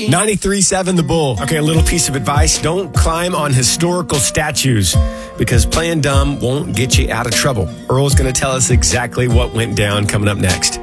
93.7 The Bull. Okay, a little piece of advice. Don't climb on historical statues because playing dumb won't get you out of trouble. Earl's going to tell us exactly what went down coming up next.